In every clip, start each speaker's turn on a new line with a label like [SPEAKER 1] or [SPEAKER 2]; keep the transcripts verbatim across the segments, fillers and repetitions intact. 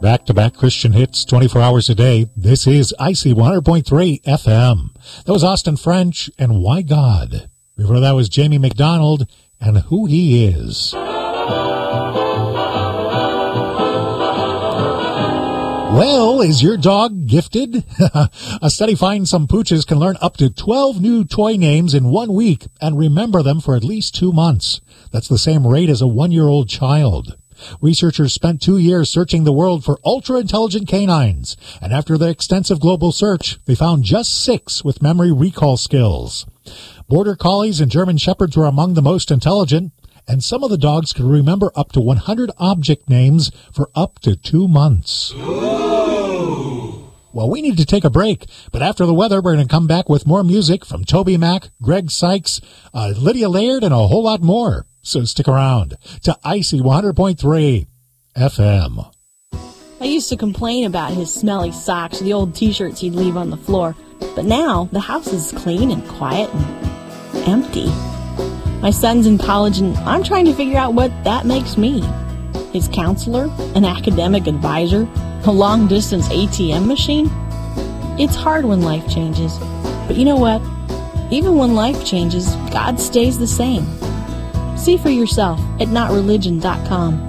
[SPEAKER 1] back-to-back Christian hits twenty-four hours a day. This is I C one hundred point three F M. That was Austin French and Why God. Before that was Jamie McDonald and Who He Is. Well, is your dog gifted? A study finds some pooches can learn up to twelve new toy names in one week and remember them for at least two months. That's the same rate as a one-year-old child. Researchers spent two years searching the world for ultra-intelligent canines, and after the extensive global search, they found just six with memory recall skills. Border Collies and German Shepherds were among the most intelligent, and some of the dogs could remember up to one hundred object names for up to two months. Ooh. Well, we need to take a break, but after the weather, we're going to come back with more music from Toby Mac, Greg Sykes, uh, Lydia Laird, and a whole lot more. So stick around to I C one hundred point three F M.
[SPEAKER 2] I used to complain about his smelly socks, the old t-shirts he'd leave on the floor. But now, the house is clean and quiet and empty. My son's in college, and I'm trying to figure out what that makes me. His counselor, an academic advisor, a long-distance A T M machine? It's hard when life changes. But you know what? Even when life changes, God stays the same. See for yourself at not religion dot com.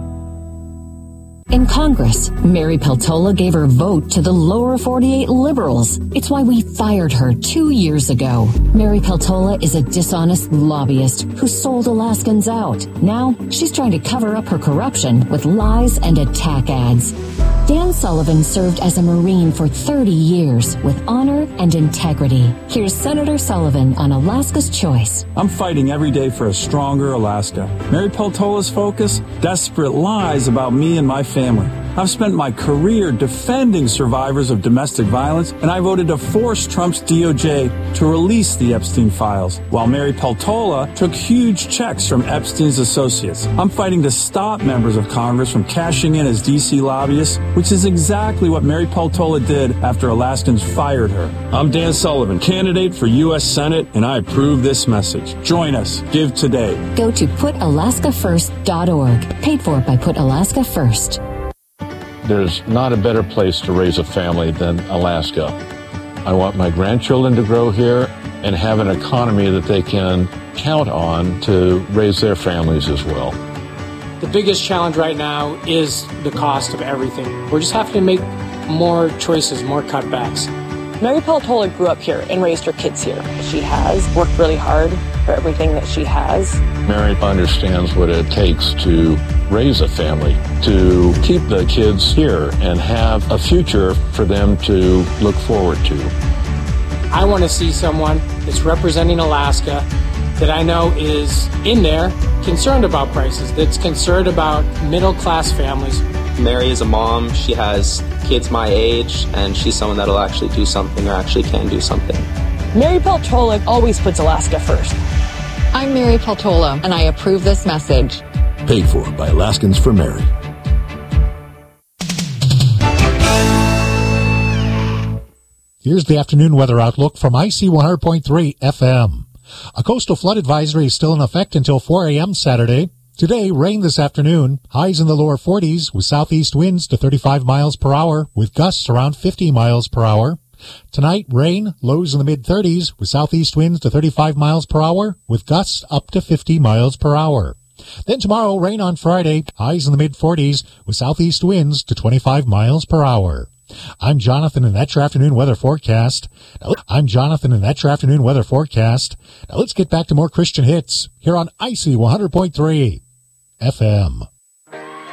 [SPEAKER 3] In Congress, Mary Peltola gave her vote to the lower forty-eight liberals. It's why we fired her two years ago. Mary Peltola is a dishonest lobbyist who sold Alaskans out. Now, she's trying to cover up her corruption with lies and attack ads. Dan Sullivan served as a Marine for thirty years with honor and integrity. Here's Senator Sullivan on Alaska's Choice.
[SPEAKER 4] I'm fighting every day for a stronger Alaska. Mary Peltola's focus? Desperate lies about me and my family. I've spent my career defending survivors of domestic violence, and I voted to force Trump's D O J to release the Epstein files, while Mary Peltola took huge checks from Epstein's associates. I'm fighting to stop members of Congress from cashing in as D C lobbyists, which is exactly what Mary Peltola did after Alaskans fired her. I'm Dan Sullivan, candidate for U S Senate, and I approve this message. Join us. Give today.
[SPEAKER 3] Go to put alaska first dot org. Paid for by Put Alaska First.
[SPEAKER 5] There's not a better place to raise a family than Alaska. I want my grandchildren to grow here and have an economy that they can count on to raise their families as well.
[SPEAKER 6] The biggest challenge right now is the cost of everything. We're just having to make more choices, more cutbacks.
[SPEAKER 7] Mary Peltola grew up here and raised her kids here. She has worked really hard for everything that she has.
[SPEAKER 5] Mary understands what it takes to raise a family, to keep the kids here and have a future for them to look forward to.
[SPEAKER 6] I want to see someone that's representing Alaska that I know is in there concerned about prices, that's concerned about middle-class families.
[SPEAKER 8] Mary is a mom. She has kids my age, and she's someone that'll actually do something or actually can do something.
[SPEAKER 7] Mary Peltola always puts Alaska first.
[SPEAKER 9] I'm Mary Peltola, and I approve this message.
[SPEAKER 10] Paid for by Alaskans for Mary.
[SPEAKER 1] Here's the afternoon weather outlook from I C one hundred point three F M. A coastal flood advisory is still in effect until four a.m. Saturday. Today, rain this afternoon, highs in the lower forties with southeast winds to thirty-five miles per hour with gusts around fifty miles per hour. Tonight, rain, lows in the mid-thirties with southeast winds to thirty-five miles per hour with gusts up to fifty miles per hour. Then tomorrow, rain on Friday, highs in the mid-forties with southeast winds to twenty-five miles per hour. I'm Jonathan, and that's your afternoon weather forecast. Now, I'm Jonathan, and that's your afternoon weather forecast. Now let's get back to more Christian hits here on I C one hundred point three F M.